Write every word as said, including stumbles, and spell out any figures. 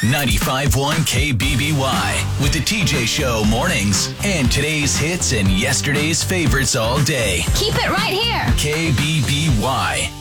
ninety-five point one K B B Y with the T J Show mornings and today's hits and yesterday's favorites all day. Keep it right here. K B B Y.